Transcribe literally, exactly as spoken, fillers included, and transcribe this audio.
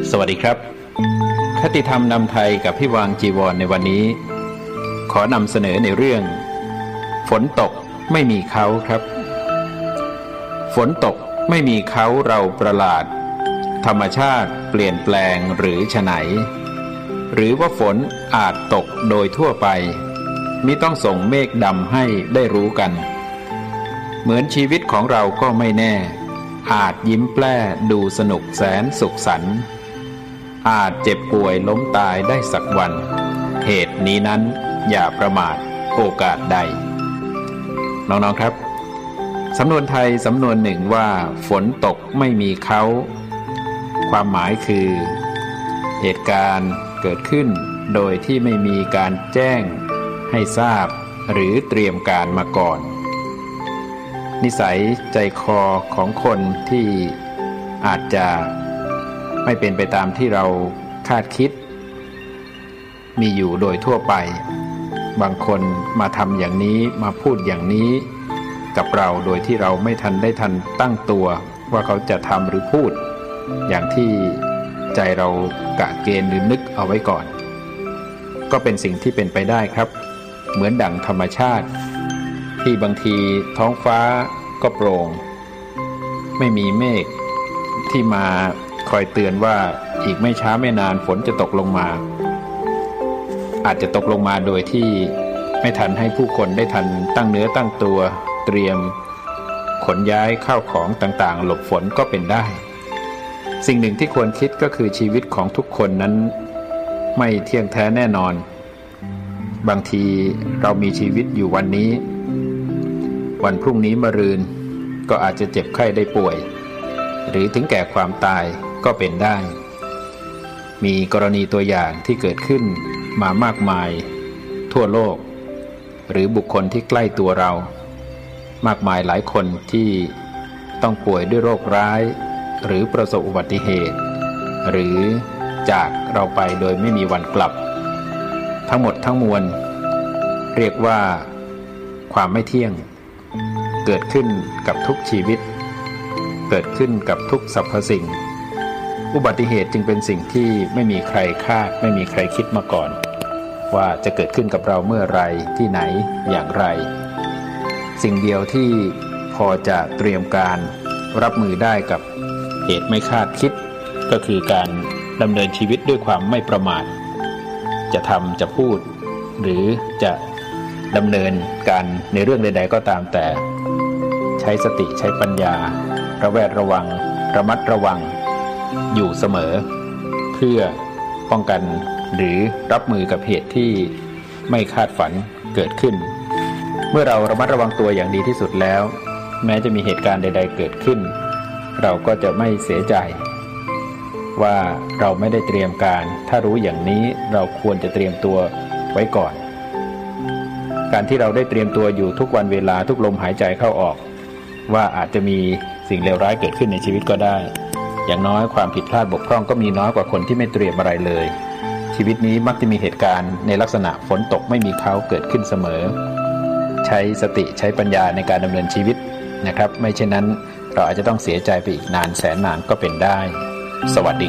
สวัสดีครับคติธรรมนำไทยกับพี่วางจีวรในวันนี้ขอนำเสนอในเรื่องฝนตกไม่มีเขาครับฝนตกไม่มีเขาเราประหลาดธรรมชาติเปลี่ยนแปลงหรือไฉนหรือว่าฝนอาจตกโดยทั่วไปมิต้องส่งเมฆดำให้ได้รู้กันเหมือนชีวิตของเราก็ไม่แน่อาจยิ้มแปล้ดูสนุกแสนสุขสันต์อาจเจ็บป่วยล้มตายได้สักวันเหตุนี้นั้นอย่าประมาทโอกาสใดน้องๆครับสำนวนไทยสำนวนหนึ่งว่าฝนตกไม่มีเขาความหมายคือเหตุการณ์เกิดขึ้นโดยที่ไม่มีการแจ้งให้ทราบหรือเตรียมการมาก่อนนิสัยใจคอของคนที่อาจจะไม่เป็นไปตามที่เราคาดคิดมีอยู่โดยทั่วไปบางคนมาทำอย่างนี้มาพูดอย่างนี้กับเราโดยที่เราไม่ทันได้ทันตั้งตัวว่าเขาจะทำหรือพูดอย่างที่ใจเรากะเกณฑ์หรือนึกเอาไว้ก่อนก็เป็นสิ่งที่เป็นไปได้ครับเหมือนดั่งธรรมชาติที่บางทีท้องฟ้าก็โปร่งไม่มีเมฆที่มาคอยเตือนว่าอีกไม่ช้าไม่นานฝนจะตกลงมาอาจจะตกลงมาโดยที่ไม่ทันให้ผู้คนได้ทันตั้งเนื้อตั้งตัวเตรียมขนย้ายข้าวของต่างๆหลบฝนก็เป็นได้สิ่งหนึ่งที่ควรคิดก็คือชีวิตของทุกคนนั้นไม่เที่ยงแท้แน่นอนบางทีเรามีชีวิตอยู่วันนี้วันพรุ่งนี้มะรืนก็อาจจะเจ็บไข้ได้ป่วยหรือถึงแก่ความตายก็เป็นได้มีกรณีตัวอย่างที่เกิดขึ้นมามากมายทั่วโลกหรือบุคคลที่ใกล้ตัวเรามากมายหลายคนที่ต้องป่วยด้วยโรคร้ายหรือประสบอุบัติเหตุหรือจากเราไปโดยไม่มีวันกลับทั้งหมดทั้งมวลเรียกว่าความไม่เที่ยงเกิดขึ้นกับทุกชีวิตเกิดขึ้นกับทุกสรรพสิ่งอุบัติเหตุจึงเป็นสิ่งที่ไม่มีใครคาดไม่มีใครคิดมาก่อนว่าจะเกิดขึ้นกับเราเมื่อไรที่ไหนอย่างไรสิ่งเดียวที่พอจะเตรียมการรับมือได้กับเหตุไม่คาดคิดก็คือการดำเนินชีวิตด้วยความไม่ประมาทจะทำจะพูดหรือจะดำเนินการในเรื่องใดๆก็ตามแต่ใช้สติใช้ปัญญาระแวดระวังระมัดระวังอยู่เสมอเพื่อป้องกันหรือรับมือกับเหตุที่ไม่คาดฝันเกิดขึ้นเมื่อเราระมัดระวังตัวอย่างดีที่สุดแล้วแม้จะมีเหตุการณ์ใดๆเกิดขึ้นเราก็จะไม่เสียใจว่าเราไม่ได้เตรียมการถ้ารู้อย่างนี้เราควรจะเตรียมตัวไว้ก่อนการที่เราได้เตรียมตัวอยู่ทุกวันเวลาทุกลมหายใจเข้าออกว่าอาจจะมีสิ่งเลวร้ายเกิดขึ้นในชีวิตก็ได้อย่างน้อยความผิดพลาดบกพร่องก็มีน้อยกว่าคนที่ไม่เตรียมอะไรเลยชีวิตนี้มักจะมีเหตุการณ์ในลักษณะฝนตกไม่มีเขาเกิดขึ้นเสมอใช้สติใช้ปัญญาในการดำเนินชีวิตนะครับไม่เช่นนั้นเราอาจจะต้องเสียใจไปอีกนานแสนนานก็เป็นได้สวัสดี